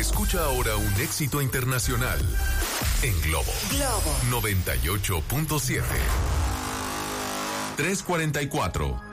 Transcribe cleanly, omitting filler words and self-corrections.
Escucha ahora un éxito internacional en Globo. Globo 98.7. 344.